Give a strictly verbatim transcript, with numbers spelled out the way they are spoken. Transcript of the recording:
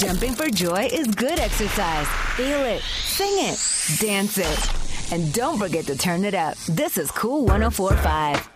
Jumping for joy is good exercise. Feel it, sing it, dance it. And don't forget to turn it up. This is Cool one oh four point five.